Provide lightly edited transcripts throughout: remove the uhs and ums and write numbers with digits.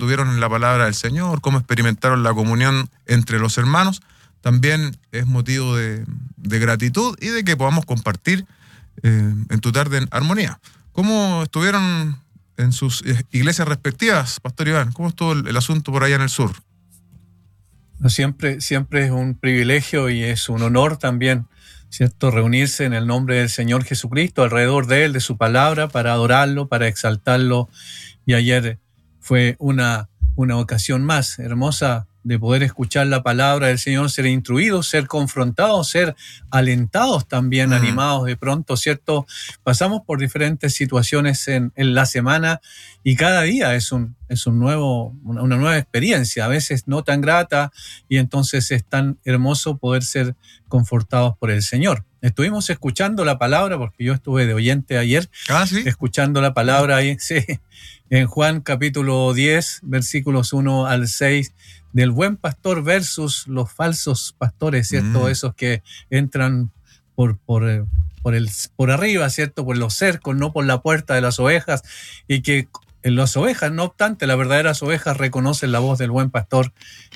estuvieron en la palabra del Señor, cómo experimentaron la comunión entre los hermanos, también es motivo de gratitud y de que podamos compartir en tu tarde en armonía. ¿Cómo estuvieron en sus iglesias respectivas, Pastor Iván? ¿Cómo estuvo el asunto por allá en el sur? Siempre es un privilegio y es un honor también, ¿cierto?, reunirse en el nombre del Señor Jesucristo, alrededor de Él, de su palabra, para adorarlo, para exaltarlo. Y ayer fue una ocasión más hermosa de poder escuchar la palabra del Señor, ser instruidos, ser confrontados, ser alentados también, animados de pronto, ¿cierto? Pasamos por diferentes situaciones en la semana y cada día es una nueva experiencia, a veces no tan grata, y entonces es tan hermoso poder ser confortados por el Señor. Estuvimos escuchando la palabra, porque yo estuve de oyente ayer, ¿sí? Escuchando la palabra ahí, sí, en Juan capítulo 10, versículos 1 al 6, del buen pastor versus los falsos pastores, ¿cierto? Esos que entran por arriba, ¿cierto? Por los cercos, no por la puerta de las ovejas, y que las ovejas, no obstante, las verdaderas ovejas reconocen la voz del buen pastor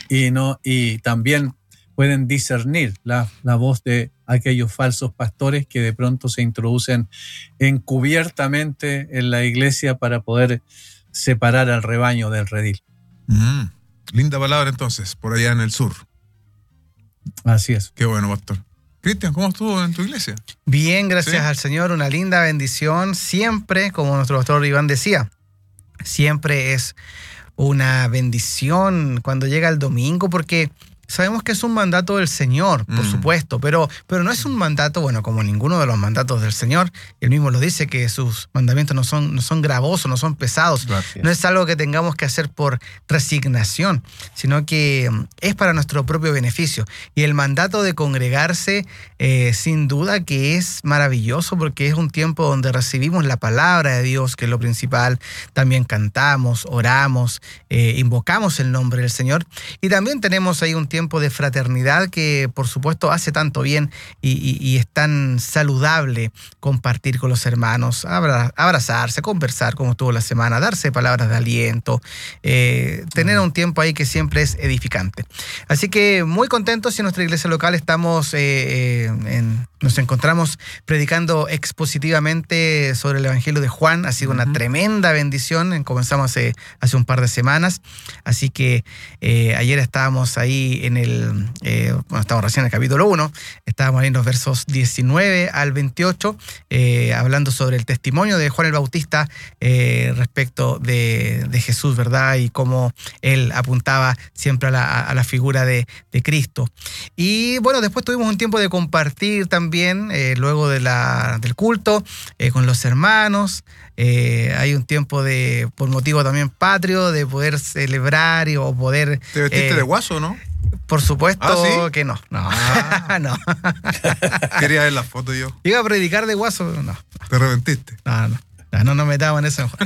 y también pueden discernir la voz de aquellos falsos pastores que de pronto se introducen encubiertamente en la iglesia para poder separar al rebaño del redil. Linda palabra entonces, por allá en el sur. Así es. Qué bueno, pastor. Cristian, ¿cómo estuvo en tu iglesia? Bien, gracias ¿Sí? al Señor, una linda bendición. Siempre, como nuestro pastor Iván decía, siempre es una bendición cuando llega el domingo, porque sabemos que es un mandato del Señor, por supuesto, pero no es un mandato, bueno, como ninguno de los mandatos del Señor. Él mismo lo dice, que sus mandamientos no son gravosos, no son pesados. Gracias. No es algo que tengamos que hacer por resignación, sino que es para nuestro propio beneficio. Y el mandato de congregarse, sin duda que es maravilloso, porque es un tiempo donde recibimos la palabra de Dios, que es lo principal. También cantamos, oramos, invocamos el nombre del Señor. Y también tenemos ahí un tiempo de fraternidad que por supuesto hace tanto bien y es tan saludable compartir con los hermanos, abrazarse, conversar como estuvo la semana, darse palabras de aliento, tener un tiempo ahí que siempre es edificante. Así que muy contentos, y en nuestra iglesia local estamos nos encontramos predicando expositivamente sobre el Evangelio de Juan. Ha sido una tremenda bendición. Comenzamos hace un par de semanas, así que ayer estábamos ahí estamos recién en el capítulo 1, estábamos ahí en los versos 19 al 28, hablando sobre el testimonio de Juan el Bautista respecto de Jesús, ¿verdad? Y cómo él apuntaba siempre a la figura de Cristo. Y bueno, después tuvimos un tiempo de compartir también, luego del culto, con los hermanos. Hay un tiempo por motivo también patrio, de poder celebrar o poder... ¿Te vestiste de guaso, no? Por supuesto. ¿Sí? Que no. No. Quería ver la foto yo. Iba a predicar de guaso, pero no. ¿Te arrepentiste? No nos metamos en eso.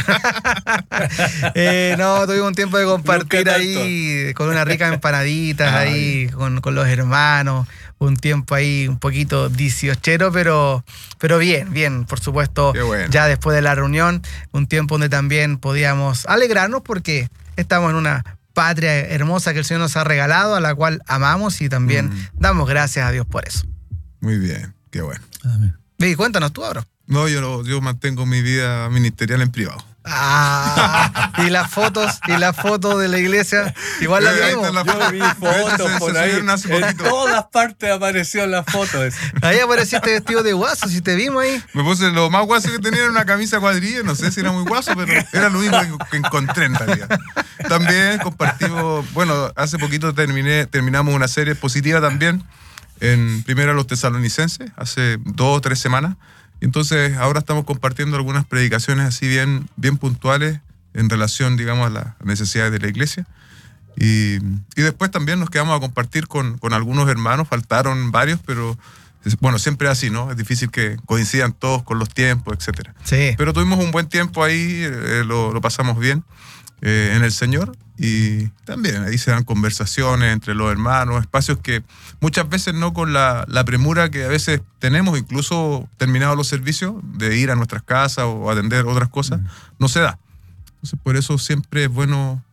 No, tuvimos un tiempo de compartir ahí con unas ricas empanaditas ahí con los hermanos. Un tiempo ahí un poquito 18, pero bien, por supuesto. Bueno. Ya después de la reunión, un tiempo donde también podíamos alegrarnos, porque estamos en una patria hermosa que el Señor nos ha regalado, a la cual amamos, y también damos gracias a Dios por eso. Muy bien, qué bueno. Amén. Y cuéntanos tú, ahora. No, yo mantengo mi vida ministerial en privado. Y las fotos de la iglesia, igual las vimos. Yo vi fotos por ahí, en todas partes apareció la foto. Ahí apareciste vestido de guaso, si te vimos ahí. Me puse lo más guaso que tenía, era una camisa cuadrilla, no sé si era muy guaso, pero era lo único que encontré en realidad. También compartimos, bueno, hace poquito terminamos una serie expositiva también, en primero a los tesalonicenses, hace 2 o 3 semanas. Y entonces ahora estamos compartiendo algunas predicaciones así bien puntuales en relación, digamos, a las necesidades de la iglesia. Y después también nos quedamos a compartir con algunos hermanos, faltaron varios, pero bueno, siempre es así, ¿no? Es difícil que coincidan todos con los tiempos, etc. Sí. Pero tuvimos un buen tiempo ahí, lo pasamos bien en el Señor, y también ahí se dan conversaciones entre los hermanos, espacios que muchas veces no con la premura que a veces tenemos, incluso terminados los servicios, de ir a nuestras casas o atender otras cosas, no se da. Entonces por eso siempre es bueno